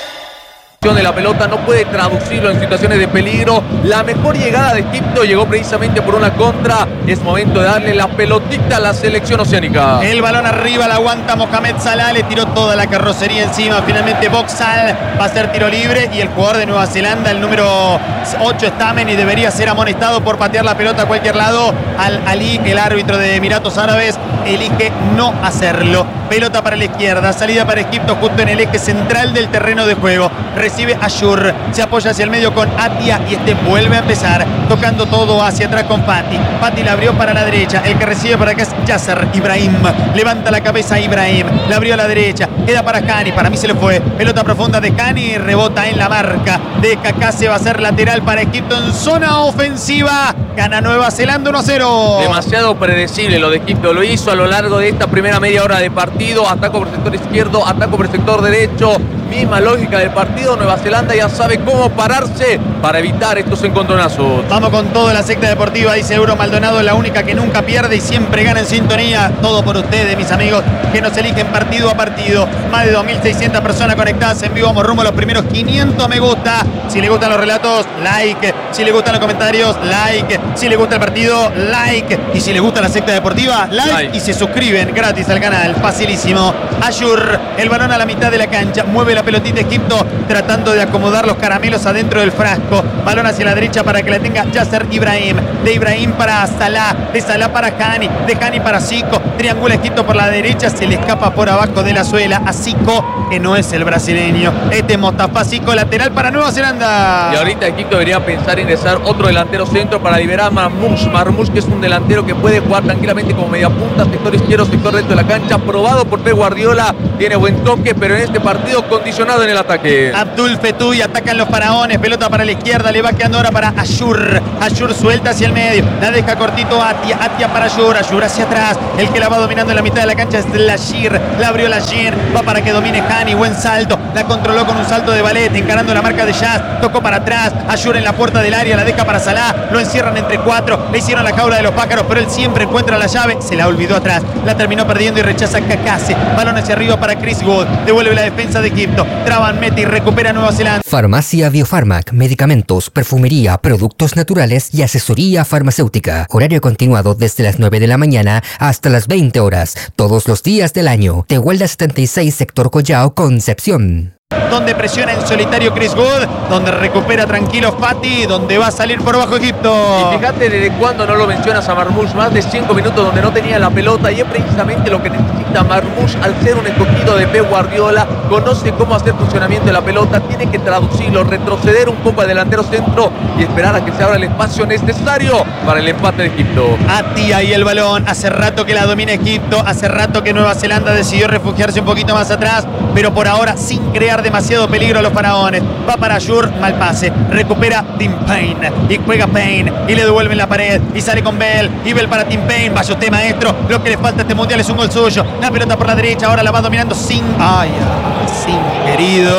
De la pelota no puede traducirlo en situaciones de peligro. La mejor llegada de Egipto llegó precisamente por una contra. Es momento de darle la pelotita a la selección oceánica. El balón arriba, la aguanta Mohamed Salah, le tiró toda la carrocería encima. Finalmente Boxall va a ser tiro libre y el jugador de Nueva Zelanda, el número ocho, Stamen, y debería ser amonestado por patear la pelota a cualquier lado. Al Ali, el árbitro de Emiratos Árabes, elige no hacerlo. Pelota para la izquierda, salida para Egipto justo en el eje central del terreno de juego. Recibe Ayur, se apoya hacia el medio con Atia y este vuelve a empezar, tocando todo hacia atrás con Fati. Fati la abrió para la derecha, el que recibe para acá es Yasser Ibrahim. Levanta la cabeza Ibrahim, la abrió a la derecha, queda para Cani, para mí se le fue. Pelota profunda de Cani, rebota en la marca de Kaká, se va a hacer lateral para Egipto en zona ofensiva. Gana Nueva Zelanda uno a cero. Demasiado predecible lo de Egipto, lo hizo a lo largo de esta primera media hora de partido. Ataco por el sector izquierdo, ataco por el sector derecho. Misma lógica del partido. Nueva Zelanda ya sabe cómo pararse para evitar estos encontronazos. Vamos con todo, la secta deportiva, dice Euro Maldonado, la única que nunca pierde y siempre gana en sintonía. Todo por ustedes, mis amigos, que nos eligen partido a partido. Más de dos mil seiscientas personas conectadas en vivo. Vamos rumbo a los primeros quinientos me gusta. Si les gustan los relatos, like. Si les gustan los comentarios, like. Si les gusta el partido, like. Y si les gusta la secta deportiva, like. like. Y se suscriben gratis al canal. Facilísimo. Ayur, el balón a la mitad de la cancha. Mueve la pelotita Egipto, tratando de acomodar los caramelos adentro del frasco. Balón hacia la derecha para que la tenga Yasser Ibrahim. De Ibrahim para Salah. De Salah para Hani. De Hani para Zico. Triangula Egipto por la derecha. Se le escapa por abajo de la suela a Zico, que no es el brasileño. Este es Mostafa Zico, lateral para Nueva Zelanda. Y ahorita Egipto debería pensar en ingresar otro delantero centro para liberar a Marmoush. Marmoush, que es un delantero que puede jugar tranquilamente como media punta, sector izquierdo, sector derecho de la cancha. Probado por Pep Guardiola. Tiene buen toque, pero en este partido condicionado en el ataque. Abdul Fetui, atacan los faraones. Pelota para la izquierda, le va quedando ahora para Ayur. Ayur suelta hacia el medio, la deja cortito Atia. Atia para Ayur, Ayur hacia atrás. El que la va dominando en la mitad de la cancha es Lashir. La abrió Lashir, va para que domine Hani. Buen salto, la controló con un salto de ballet, encarando la marca de Jazz. Tocó para atrás, Ayur en la puerta del área, la deja para Salah. Lo encierran entre cuatro, le hicieron la jaula de los pájaros, pero él siempre encuentra la llave. Se la olvidó atrás, la terminó perdiendo y rechaza Kakase. Balón hacia arriba para Chris Wood. Devuelve la defensa de Egipto. Traban, mete y recupera Nueva Zelanda. Farmacia Biofarmac, medicamentos, perfumería, productos naturales y asesoría farmacéutica. Horario continuado desde las nueve de la mañana hasta las veinte horas, todos los días del año. Tehuelda setenta y seis, sector Collao, Concepción. Donde presiona en solitario Chris Wood, donde recupera tranquilo Fati, donde va a salir por abajo Egipto. Y fíjate desde cuándo no lo mencionas a Marmoush, más de cinco minutos donde no tenía la pelota, y es precisamente lo que necesita Marmoush al ser un escogido de Pep Guardiola. Conoce cómo hacer funcionamiento de la pelota, tiene que traducirlo, retroceder un poco al delantero centro y esperar a que se abra el espacio necesario para el empate de Egipto. Atia y el balón, hace rato que la domina Egipto, hace rato que Nueva Zelanda decidió refugiarse un poquito más atrás, pero por ahora sin crear demasiado peligro a los faraones. Va para Ayur, mal pase, recupera Tim Paine y juega Paine y le devuelven la pared y sale con Bell y Bell para Tim Paine. Vaya usted, maestro, lo que le falta a este mundial es un gol suyo. La pelota por la derecha, ahora la va dominando Sin. Ay, Sin, querido.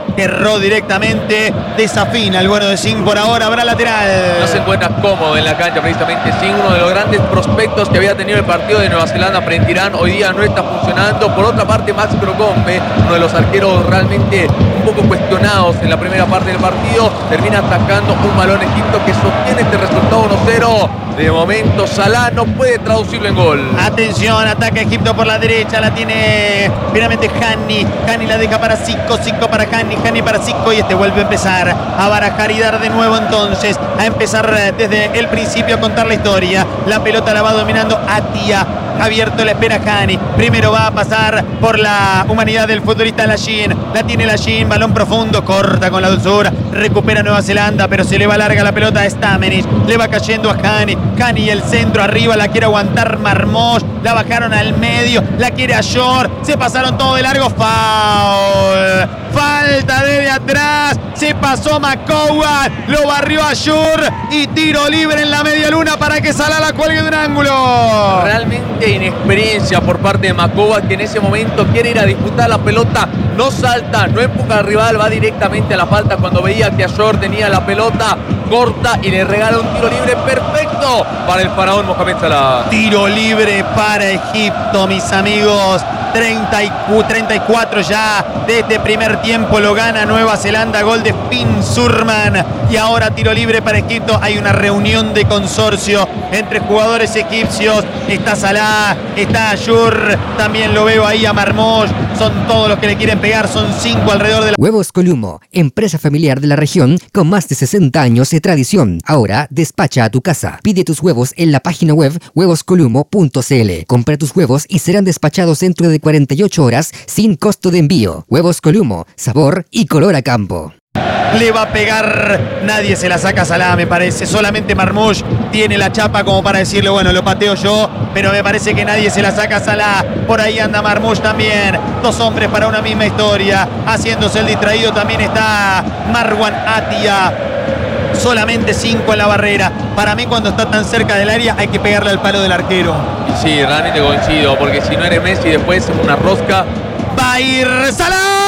que erró directamente. Desafina el bueno de Singh por ahora. Habrá lateral. No se encuentra cómodo en la cancha precisamente Singh, uno de los grandes prospectos que había tenido el partido de Nueva Zelanda frente a Irán. Hoy día no está funcionando. Por otra parte, Max Crocombe, uno de los arqueros realmente un poco cuestionados en la primera parte del partido, termina atacando un balón Egipto que sostiene este resultado uno cero. De momento Salah no puede traducirlo en gol. Atención, ataca Egipto por la derecha, la tiene finalmente Hani. Hani la deja para Zico, Zico para Hani, Hani para Zico y este vuelve a empezar a barajar y dar de nuevo entonces, a empezar desde el principio a contar la historia. La pelota la va dominando Atia. Abierto la espera Hani. Primero va a pasar por la humanidad del futbolista Lashin. La tiene Lashin, balón profundo, corta con la dulzura. Recupera Nueva Zelanda, pero se le va larga la pelota a Stamenic. Le va cayendo a Hani. Hani el centro arriba, la quiere aguantar Marmos. La bajaron al medio, la quiere a Shore. Se pasaron todo de largo, foul. Falta desde atrás. Se pasó McCowan, lo barrió a Shore y tiro libre en la media luna para que Salah la cuelgue de un ángulo. Realmente inexperiencia por parte de McCowan, que en ese momento quiere ir a disputar la pelota, no salta, no empuja al rival, va directamente a la falta cuando veía que Shore tenía la pelota, corta y le regala un tiro libre perfecto para el faraón Mohamed Salah. Tiro libre para Egipto, mis amigos. treinta y cuatro ya de este primer tiempo, lo gana Nueva Zelanda, gol de Finn Surman. Y ahora tiro libre para Egipto. Hay una reunión de consorcio entre jugadores egipcios. Está Salah, está Ayur, también lo veo ahí a Marmoush. Son todos los que le quieren pegar, son cinco alrededor de la... Huevos Columo, empresa familiar de la región con más de sesenta años de tradición. Ahora despacha a tu casa. Pide tus huevos en la página web huevos columo punto c l. Compra tus huevos y serán despachados dentro de cuarenta y ocho horas sin costo de envío. Huevos Columo, sabor y color a campo. Le va a pegar, nadie se la saca a Salah, me parece. Solamente Marmoush tiene la chapa como para decirle, bueno, lo pateo yo, pero me parece que nadie se la saca a Salah. Por ahí anda Marmoush también. Dos hombres para una misma historia. Haciéndose el distraído también está Marwan Atia. Solamente cinco en la barrera. Para mí, cuando está tan cerca del área, hay que pegarle al palo del arquero. Y sí, realmente coincido, porque si no eres Messi, después es una rosca. Va a ir Salah.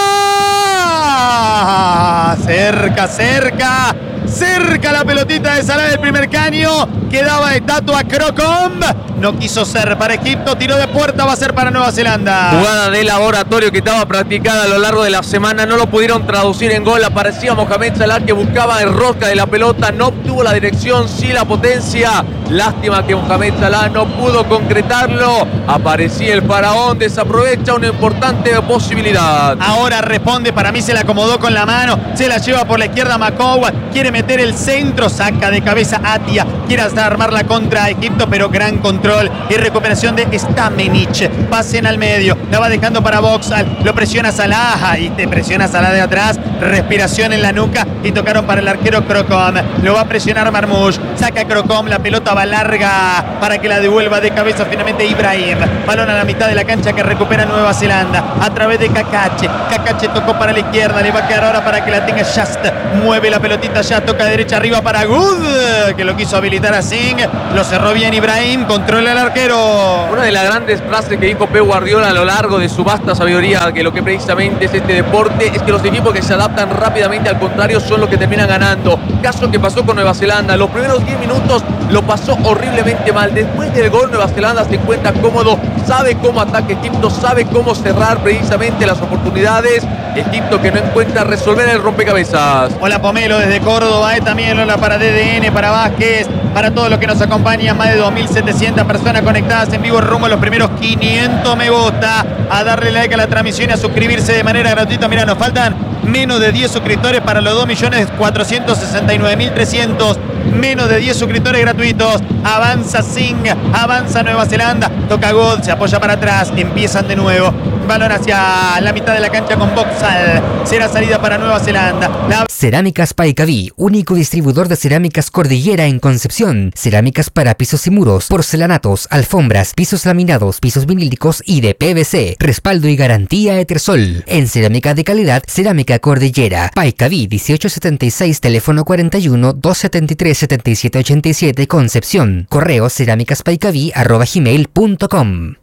Cerca, cerca. Cerca la pelotita de Salah del primer caño. Quedaba estatua Crocombe. No quiso ser para Egipto. Tiro de puerta, va a ser para Nueva Zelanda. Jugada de laboratorio que estaba practicada a lo largo de la semana. No lo pudieron traducir en gol. Aparecía Mohamed Salah que buscaba el rosca de la pelota. No obtuvo la dirección, sí la potencia. Lástima que Mohamed Salah no pudo concretarlo. Aparecía el faraón. Desaprovecha una importante posibilidad. Ahora responde. Para mí se la acomodó con la mano. Se la lleva por la izquierda McCowan. Quiere meter el centro. Saca de cabeza Atia. Quiere hasta armar la contra Egipto, pero gran control y recuperación de Stamenic. Pasen al medio. La va dejando para Boxall. Lo presiona Salah. Y te presiona Salah de atrás. Respiración en la nuca. Y tocaron para el arquero Crocombe. Lo va a presionar Marmoush. Saca Crocombe. La pelota va larga para que la devuelva de cabeza finalmente Ibrahim. Balón a la mitad de la cancha que recupera Nueva Zelanda. A través de Kakache. Kakache tocó para la izquierda. Le va a quedar ahora para que la tenga Just. Mueve la pelotita ya. Toca derecha arriba para Good, que lo quiso habilitar a Singh. Lo cerró bien Ibrahim. Controla el arquero. Una de las grandes frases que dijo Pep Guardiola a lo largo de su vasta sabiduría, que lo que precisamente es este deporte, es que los equipos que se adaptan rápidamente al contrario son los que terminan ganando. Caso que pasó con Nueva Zelanda. Los primeros diez minutos lo pasó horriblemente mal. Después del gol, Nueva Zelanda se encuentra cómodo, sabe cómo ataca Egipto, sabe cómo cerrar precisamente las oportunidades. Egipto que no encuentra resolver el rompecabezas. Hola Pomelo desde Córdoba, eh, también hola para D D N, para Vázquez, para todos los que nos acompañan. Más de dos mil setecientas personas conectadas en vivo rumbo a los primeros quinientos me gusta. A darle like a la transmisión y a suscribirse de manera gratuita. Mira, nos faltan menos de diez suscriptores para los dos millones cuatrocientos sesenta y nueve mil trescientos. Menos de diez suscriptores gratuitos. Avanza Singh, avanza Nueva Zelanda. Toca God, se apoya para atrás. Empiezan de nuevo. Balón hacia la mitad de la cancha con Boxall. Será salida para Nueva Zelanda. La... Cerámicas Paicaví, único distribuidor de cerámicas Cordillera en Concepción. Cerámicas para pisos y muros, porcelanatos, alfombras, pisos laminados, pisos vinílicos y de P V C. Respaldo y garantía Etersol. En cerámica de calidad, Cerámica Cordillera. Paicaví dieciocho setenta y seis, teléfono cuarenta y uno, doscientos setenta y tres, setenta y siete ochenta y siete, Concepción. Correo cerámicaspaicaví arroba gmail punto com.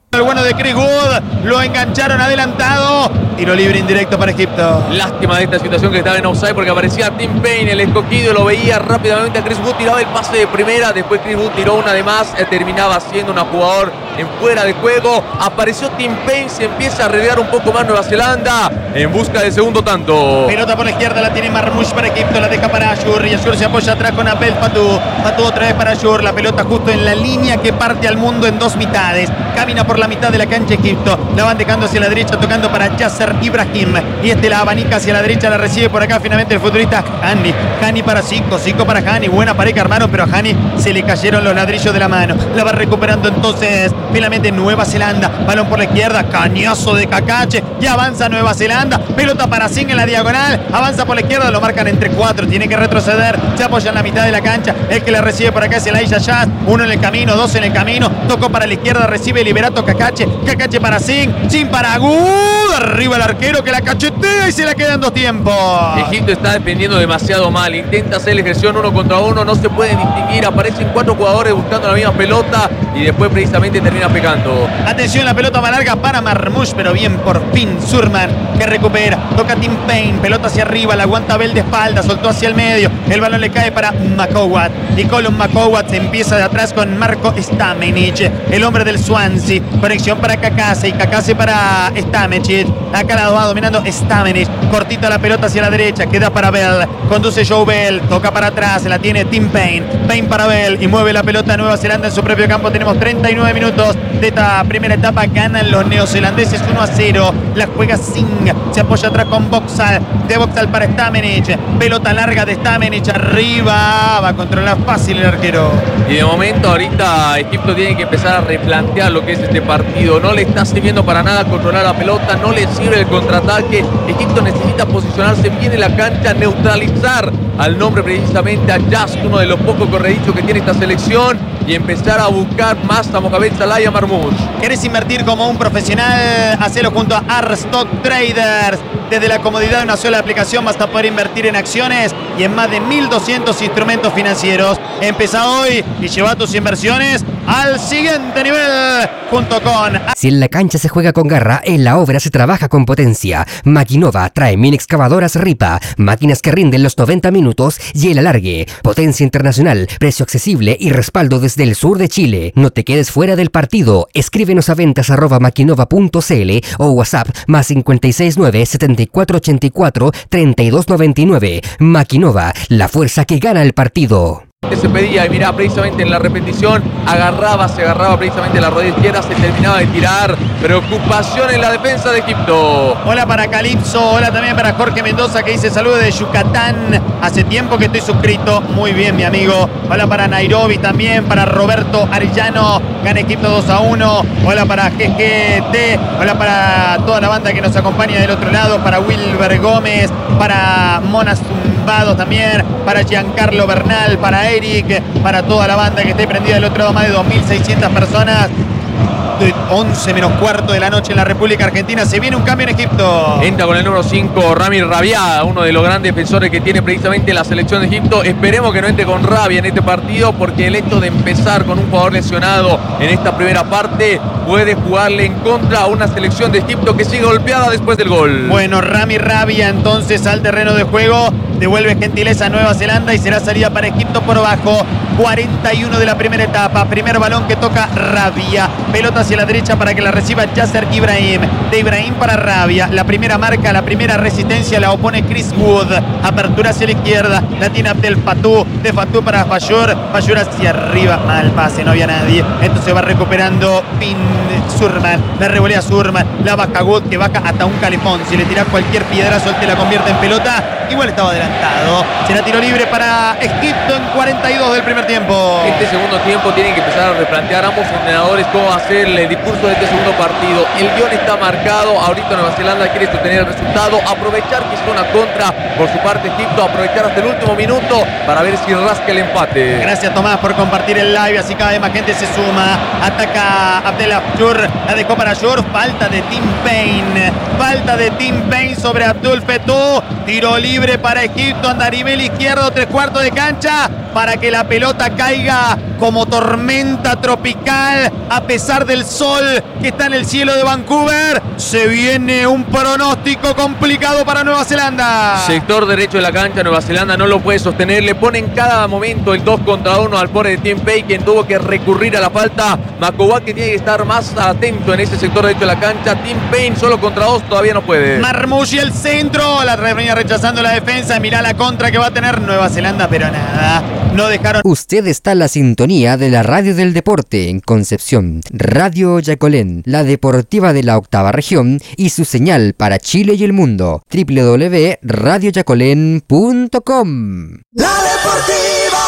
El bueno de Chris Wood, lo engancharon adelantado. Tiro libre indirecto para Egipto. Lástima de esta situación que estaba en offside porque aparecía Tim Payne, el escogido, lo veía rápidamente a Chris Wood, tiraba el pase de primera, después Chris Wood tiró una de más, eh, terminaba siendo una jugador en fuera de juego. Apareció Tim Payne, se empieza a arreglar un poco más Nueva Zelanda en busca del segundo tanto. Pelota por la izquierda, la tiene Marmoush para Egipto, la deja para Ashur y Ashur se apoya atrás con Abdel Fattah. Fattah otra vez para Ashur, la pelota justo en la línea que parte al mundo en dos mitades. Camina por la mitad de la cancha Egipto, la van dejando hacia la derecha, tocando para Yasser Ibrahim y este la abanica hacia la derecha, la recibe por acá finalmente el futbolista Hani. Hani para Zico, Zico para Hani, buena pared que armaron, pero a Hani se le cayeron los ladrillos de la mano. La va recuperando entonces finalmente Nueva Zelanda, balón por la izquierda, cañazo de Cacache y avanza Nueva Zelanda, pelota para Singh en la diagonal, avanza por la izquierda, lo marcan entre cuatro, tiene que retroceder, se apoya en la mitad de la cancha, el que la recibe por acá es el Aisha Jazz, uno en el camino, dos en el camino, tocó para la izquierda, recibe Liberato Cacache, Cacache para Singh, Singh para Good, arriba el arquero que la cachetea y se la queda en dos tiempos. Egipto está defendiendo demasiado mal, intenta hacer la ejecución uno contra uno, no se puede distinguir, aparecen cuatro jugadores buscando la misma pelota y después precisamente termina pegando. Atención, la pelota más larga para Marmoush, pero bien por fin Surman que recupera, toca Tim Payne, pelota hacia arriba, la aguanta Bell de espalda, soltó hacia el medio, el balón le cae para Makowat y Colum Makowat se empieza de atrás con Marco Stamenic, el hombre del Swansea, conexión para Kakase y Kakase para Stamenic, acá la va dominando Stamenic, cortita la pelota hacia la derecha, queda para Bell, conduce Joe Bell, toca para atrás, la tiene Tim Payne, Payne para Bell y mueve la pelota a Nueva Zelanda en su propio campo. Tenemos treinta y nueve minutos de esta primera etapa, ganan los neozelandeses uno a cero, la juega Singh, se apoya atrás con Boxall, de Boxall para Stamenic, pelota larga de Stamenic, arriba, va a controlar fácil el arquero. Y de momento ahorita Egipto tiene que empezar a replantear lo que es este partido, no le está sirviendo para nada controlar la pelota, no le sirve el contraataque, Egipto necesita posicionarse bien en la cancha, neutralizar al nombre precisamente a Jazz, uno de los pocos corredizos que tiene esta selección, y empezar a buscar más a Mohamed Salah y a Marmoush. ¿Querés invertir como un profesional? Hacelo junto a Arstock Traders. Desde la comodidad de una sola aplicación vas a poder invertir en acciones y en más de mil doscientos instrumentos financieros. Empezá hoy y lleva tus inversiones al siguiente nivel junto con... Si en la cancha se juega con garra, en la obra se trabaja con potencia. Maquinova trae mini excavadoras Ripa, máquinas que rinden los noventa minutos y el alargue. Potencia internacional, precio accesible y respaldo desde el sur de Chile. No te quedes fuera del partido. Escríbenos a ventas arroba maquinova punto cl o WhatsApp más cinco seis nueve, setenta y cuatro ochenta y cuatro, treinta y dos noventa y nueve. Maquinova, la fuerza que gana el partido. Se pedía y mirá precisamente en la repetición, agarraba, se agarraba precisamente la rodilla izquierda, se terminaba de tirar. Preocupación en la defensa de Egipto. Hola para Calipso, hola también para Jorge Mendoza que dice saludos de Yucatán. Hace tiempo que estoy suscrito, muy bien mi amigo. Hola para Nairobi también, para Roberto Arellano, gana Egipto dos a uno. Hola para G G T, hola para toda la banda que nos acompaña del otro lado, para Wilber Gómez, para Mona Zumbado también, para Giancarlo Bernal, para Eric, para toda la banda que esté prendida del otro lado, más de dos mil seiscientas personas. once menos cuarto de la noche en la República Argentina. Se viene un cambio en Egipto. Entra con el número cinco Rami Rabia, uno de los grandes defensores que tiene precisamente la selección de Egipto. Esperemos que no entre con rabia en este partido, porque el hecho de empezar con un jugador lesionado en esta primera parte puede jugarle en contra a una selección de Egipto que sigue golpeada después del gol. Bueno, Rami Rabia entonces al terreno de juego, devuelve gentileza a Nueva Zelanda y será salida para Egipto por bajo. cuarenta y uno de la primera etapa, primer balón que toca Rabia, pelota hacia la derecha para que la reciba Yasser Ibrahim, de Ibrahim para Rabia, la primera marca, la primera resistencia la opone Chris Wood, apertura hacia la izquierda, la tiene Abdel Fattah, de Fattah para Fayur, Fayur hacia arriba, mal pase, no había nadie, entonces va recuperando Bin Surman, la revolea Surman, la baja Wood que baja hasta un calefón, si le tira cualquier piedrazo él te la convierte en pelota, igual estaba adelantado, será tiro libre para Egipto en cuarenta y dos del primer tiempo. Este segundo tiempo tienen que empezar a replantear ambos entrenadores cómo hacer el discurso de este segundo partido. El guión está marcado, ahorita Nueva Zelanda quiere sostener el resultado, aprovechar que es una contra por su parte Egipto, aprovechar hasta el último minuto para ver si rasca el empate. Gracias Tomás por compartir el live, así cada vez más gente se suma. Ataca Abdel Fattah, la dejó para Shur, falta de Tim Payne, falta de Tim Payne sobre Abdul Fattah, tiro libre para Egipto, anda a nivel izquierdo, tres cuartos de cancha, para que la pelota caiga como tormenta tropical, a pesar del sol que está en el cielo de Vancouver. Se viene un pronóstico complicado para Nueva Zelanda. Sector derecho de la cancha, Nueva Zelanda no lo puede sostener. Le pone en cada momento el dos contra uno al pobre de Tim Paine, quien tuvo que recurrir a la falta. Makowaki que tiene que estar más atento en ese sector derecho de la cancha. Tim Paine solo contra dos todavía no puede. Marmouche y el centro. La venía rechazando la defensa. Mirá la contra que va a tener Nueva Zelanda, pero nada. No dejaron. Usted está en la sintonía de la Radio del Deporte en Concepción. Radio Yacolén, la deportiva de la octava región y su señal para Chile y el mundo. doble u doble u doble u punto radio yacolén punto com. La Deportiva.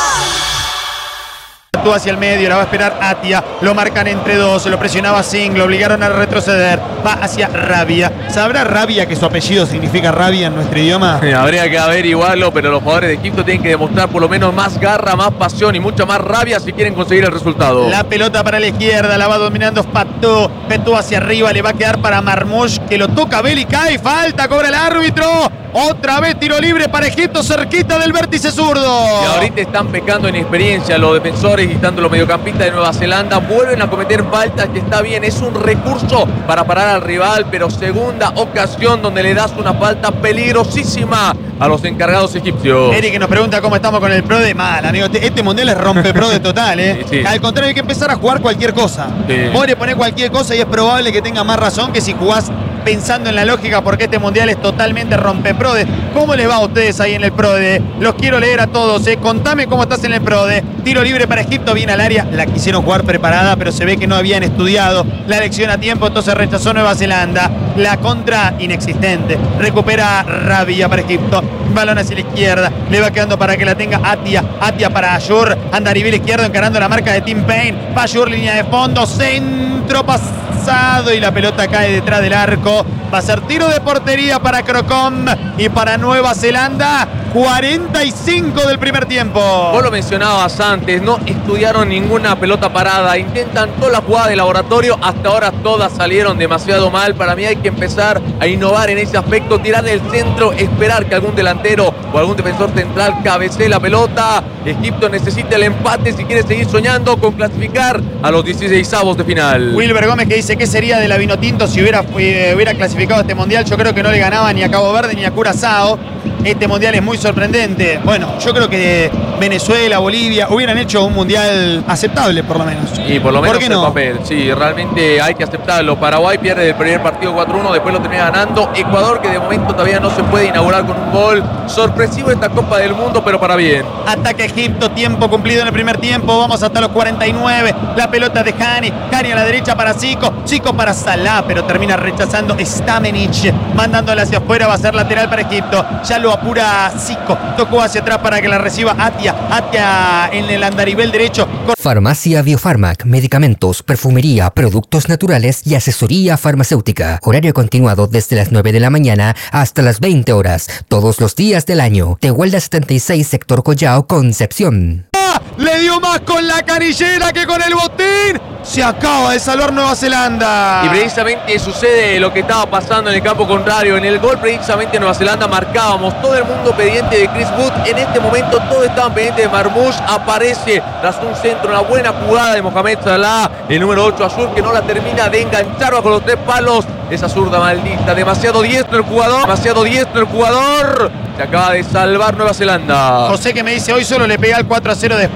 Tú hacia el medio, la va a esperar Atia, lo marcan entre dos, lo presionaba Singh, lo obligaron a retroceder, va hacia Rabia. ¿Sabrá Rabia que su apellido significa rabia en nuestro idioma? Sí, habría que averiguarlo, pero los jugadores de Egipto tienen que demostrar por lo menos más garra, más pasión y mucha más rabia si quieren conseguir el resultado. La pelota para la izquierda, la va dominando Fatou, Fatou hacia arriba, le va a quedar para Marmouche, que lo toca Beli, cae, falta, cobra el árbitro. Otra vez tiro libre para Egipto, cerquita del vértice zurdo. Y ahorita están pecando en experiencia los defensores y tanto los mediocampistas de Nueva Zelanda. Vuelven a cometer faltas, que está bien, es un recurso para parar al rival, pero segunda ocasión donde le das una falta peligrosísima a los encargados egipcios. Eric nos pregunta cómo estamos con el Pro de mal, amigo. Este mundial es rompe Pro de total, ¿eh? Sí, sí. Al contrario, hay que empezar a jugar cualquier cosa. Sí. Vos le ponés cualquier cosa y es probable que tenga más razón que si jugás pensando en la lógica, porque este mundial es totalmente rompeprode. ¿Cómo les va a ustedes ahí en el Prode? Los quiero leer a todos, ¿eh? Contame cómo estás en el Prode. Tiro libre para Egipto, viene al área. La quisieron jugar preparada, pero se ve que no habían estudiado la elección a tiempo, entonces rechazó Nueva Zelanda. La contra inexistente. Recupera Rabia para Egipto. Balón hacia la izquierda. Le va quedando para que la tenga Atia. Atia para Ayur. Anda a nivel izquierdo encarando la marca de Tim Paine. Va Ayur, línea de fondo. Centro pasado y la pelota cae detrás del arco. Va a ser tiro de portería para Crocom y para Nueva Zelanda. cuarenta y cinco del primer tiempo. Vos lo mencionabas antes, no estudiaron ninguna pelota parada, intentan toda la jugada de laboratorio, hasta ahora todas salieron demasiado mal. Para mí hay que empezar a innovar en ese aspecto, tirar del centro, esperar que algún delantero o algún defensor central cabecee la pelota. Egipto necesita el empate si quiere seguir soñando con clasificar a los dieciseisavos de final. Wilber Gómez que dice, ¿qué sería de la Vinotinto si hubiera, eh, hubiera clasificado este mundial? Yo creo que no le ganaba ni a Cabo Verde ni a Curazao. Este mundial es muy sorprendente. Bueno, yo creo que Venezuela, Bolivia hubieran hecho un mundial aceptable, por lo menos. Y por lo menos ¿Por qué el no? papel. Sí, realmente hay que aceptarlo. Paraguay pierde el primer partido cuatro uno, después lo termina ganando. Ecuador, que de momento todavía no se puede inaugurar con un gol. Sorpresivo esta Copa del Mundo, pero para bien. Ataque Egipto, tiempo cumplido en el primer tiempo. Vamos hasta los cuarenta y nueve. La pelota de Hani. Hani a la derecha para Zico. Zico para Salah, pero termina rechazando Stamenic. Mandándola hacia afuera, va a ser lateral para Egipto. Ya lo apura Zico. Tocó hacia atrás para que la reciba Atia. Atia en el andarivel derecho. Farmacia Biofarmac, medicamentos, perfumería, productos naturales y asesoría farmacéutica. Horario continuado desde las nueve de la mañana hasta las veinte horas, todos los días del año. Tehuelda setenta y seis, sector Collao, Concepción. Le dio más con la canillera que con el botín. Se acaba de salvar Nueva Zelanda. Y precisamente sucede lo que estaba pasando en el campo contrario. En el gol precisamente Nueva Zelanda marcábamos. Todo el mundo pendiente de Chris Wood. En este momento todos estaban pendientes de Marmouche. Aparece tras un centro, una buena jugada de Mohamed Salah. El número ocho Azur, que no la termina de enganchar bajo los tres palos. Esa zurda maldita. Demasiado diestro el jugador. Demasiado diestro el jugador. Se acaba de salvar Nueva Zelanda. José que me dice, hoy solo le pegué al cuatro a cero de